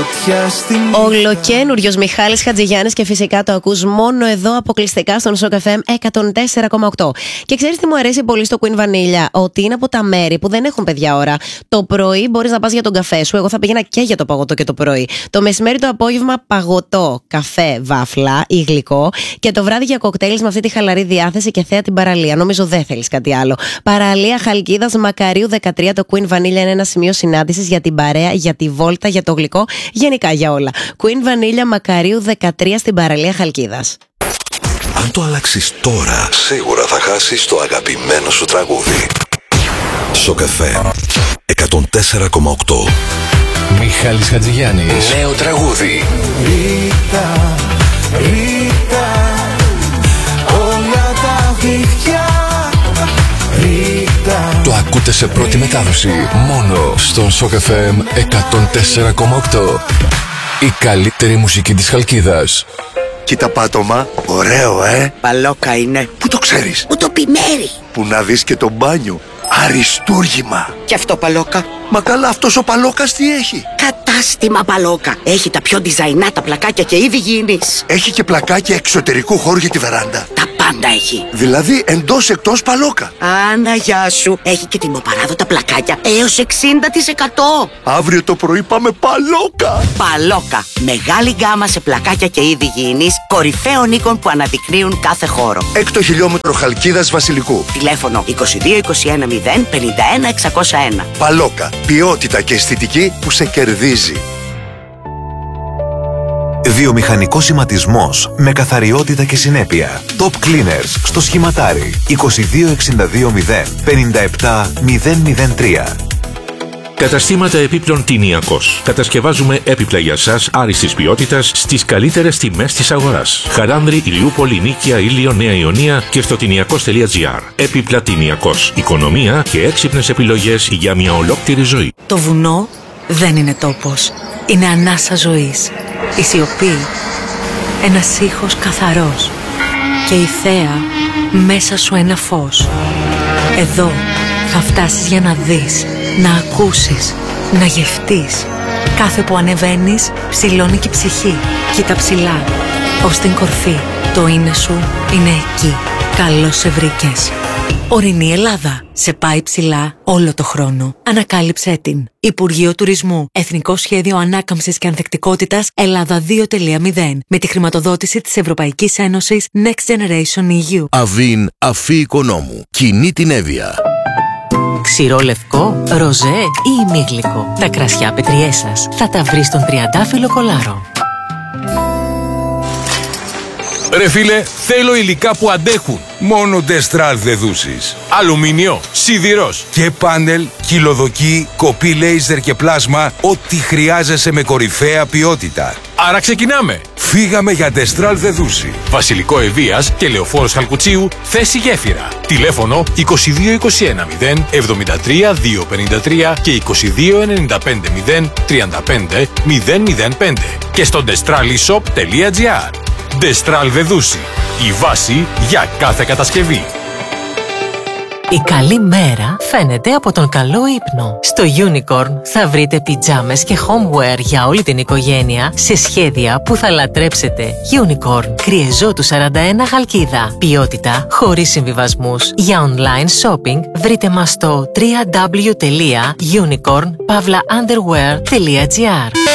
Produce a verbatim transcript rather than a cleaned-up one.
φωτιά στην... Ολοκαίνουριος Μιχάλης Χατζηγιάννης και φυσικά το ακούς μόνο εδώ αποκλειστικά στον Shock εφ εμ εκατόν τέσσερα κόμμα οκτώ. Και ξέρεις τι μου αρέσει πολύ στο Queen Vanilla? Ότι είναι από τα μέρη που δεν έχουν παιδιά ώρα. Το πρωί μπορείς να πας για τον καφέ σου. Εγώ θα πήγαινα και για το παγωτό και το πρωί. Το μεσημέρι, το απόγευμα παγωτό, καφέ, βάφλα ή γλυκό. Και το βράδυ για κοκτέιλς με αυτή τη χαλαρή διάθεση και θέα την παραλία. Νομίζω δεν θέλεις κάτι άλλο. Παραλία Χαλκίδας, Μακαρίου δεκατρία. Το Queen Vanilla είναι ένα σημείο συνάντησης για την παρέα, για τη βόλτα, για το γλυκό, γενικά για όλα. Queen Vanilla, Μακαρίου δεκατρία στην παραλία Χαλκίδας. Αν το αλλάξεις τώρα, σίγουρα θα χάσεις το αγαπημένο σου τραγούδι. Shock εφ εμ εκατόν τέσσερα κόμμα οκτώ. Μιχάλης Χατζηγιάννης. Νέο τραγούδι. Ρίτα, ρίτα, όλα τα βιβλιά. Ρίτα. Το ακούτε σε πρώτη μετάδοση μόνο στον Shock εφ εμ εκατόν τέσσερα κόμμα οκτώ. Η καλύτερη μουσική της Χαλκίδας. Κοίτα πάτωμα, ωραίο ε. Παλόκα είναι. Πού το ξέρεις? Που το πιμέρι. Που να δεις και το μπάνιο. Αριστούργημα. Και αυτό Παλόκα. Μα καλά, αυτός ο Παλόκας τι έχει? Κατάστημα Παλόκα. Έχει τα πιο διζαϊνάτα πλακάκια και είδη γήινης. Έχει και πλακάκια εξωτερικού χώρου για τη βεράντα. Τα πάντα έχει. Δηλαδή εντός εκτός Παλόκα. Άννα, γεια σου. Έχει και τιμοπαράδοτα πλακάκια έως εξήντα τοις εκατό. Αύριο το πρωί πάμε Παλόκα. Παλόκα. Μεγάλη γκάμα σε πλακάκια και είδη γήινης. Κορυφαίων οίκων που αναδεικνύουν κάθε χώρο. Έκτο χιλιόμετρο Χαλκίδας Βασιλικού. Τηλέφωνο είκοσι δύο είκοσι ένα μηδέν πενήντα ένα εξακόσια ένα. Παλόκα. Ποιότητα και αισθητική που σε κερδίζει. Βιομηχανικός σηματισμός με καθαριότητα και συνέπεια. Top Cleaners στο Σχηματάρι. είκοσι δύο εξήντα δύο μηδέν πενήντα επτά μηδέν μηδέν τρία. Καταστήματα επίπλων Τινιακός. Κατασκευάζουμε έπιπλα για σας άριστης ποιότητας στις καλύτερες τιμές της αγοράς. Χαράνδρη, Ηλιούπολη, Νίκαια, Ήλιο, Νέα Ιωνία και στο τινιακός τελεία τζι άρ. Έπιπλα Τινιακός. Οικονομία και έξυπνες επιλογές για μια ολόκληρη ζωή. Το βουνό δεν είναι τόπος. Είναι ανάσα ζωής. Η σιωπή. Ένας ήχος καθαρός. Και η θέα μέσα σου ένα φως. Εδώ θα φτάσεις για να δεις, να ακούσεις, να γευτείς. Κάθε που ανεβαίνεις, ψηλώνει και η ψυχή. Κοίτα ψηλά, ως την κορφή. Το είναι σου είναι εκεί. Καλώς σε βρήκες. Ορεινή Ελλάδα. Σε πάει ψηλά όλο το χρόνο. Ανακάλυψέ την. Υπουργείο Τουρισμού. Εθνικό Σχέδιο Ανάκαμψης και Ανθεκτικότητας Ελλάδα δύο τελεία μηδέν. Με τη χρηματοδότηση της Ευρωπαϊκής Ένωσης Next Generation ι γιου. Αβίν Αφή Οικονόμου. Κινεί την Εύβοια. Ξηρό λευκό, ροζέ ή ημίγλικο. Τα κρασιά πετριές σας θα τα βρεις στον Τριαντάφυλλο Κολάρο. Ρε φίλε, θέλω υλικά που αντέχουν. Μόνο Destral δεδούσεις. Αλουμίνιο, σιδηρός και πάνελ, κυλοδοκή, κοπή λέιζερ και πλάσμα. Ό,τι χρειάζεσαι με κορυφαία ποιότητα. Άρα ξεκινάμε. Φύγαμε για Destral δεδούση. Βασιλικό Ευβοίας και Λεωφόρος Χαλκουτσίου, θέση γέφυρα. Τηλέφωνο είκοσι δύο είκοσι ένα μηδέν εβδομήντα τρία διακόσια πενήντα τρία και είκοσι δύο ενενήντα πέντε μηδέν τριάντα πέντε μηδέν μηδέν πέντε και στο destralishop τελεία τζι άρ. Destral Δεδούση. Η βάση για κάθε κατασκευή. Η καλή μέρα φαίνεται από τον καλό ύπνο. Στο Unicorn θα βρείτε πιτζάμες και homeware για όλη την οικογένεια σε σχέδια που θα λατρέψετε. Unicorn, Κριεζό του σαράντα ένα Χαλκίδα. Ποιότητα χωρίς συμβιβασμούς. Για online shopping βρείτε μας στο double-u double-u double-u τελεία unicorn pavla underwear τελεία τζι άρ.